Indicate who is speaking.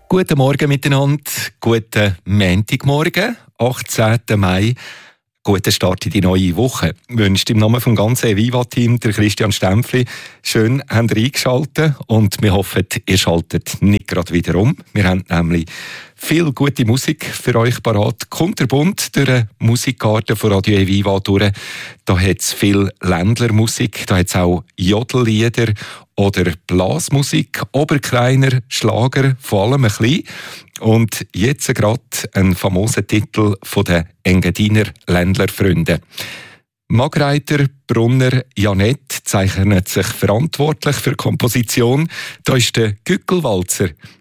Speaker 1: Guten Morgen miteinander, guten Montagmorgen, 18. Mai. Guten Start in die neue Woche. Wünscht im Namen vom ganzen Viva-Team der Christian Stempfli. Schön, habt ihr eingeschaltet und wir hoffen, ihr schaltet nicht gerade wieder um. Wir haben nämlich viel gute Musik für euch parat. Kommt der Bund durch den Musikgarten von Radio Viva durch. Da hat es viel Ländlermusik, da hat es auch Jodellieder oder Blasmusik, Oberkleiner, Schlager, vor allem ein bisschen. Und jetzt gerade ein famoser Titel von den Engadiner Ländlerfreunden. Magreiter, Brunner, Janett zeichnen sich verantwortlich für die Komposition. Da ist der Gückelwalzer.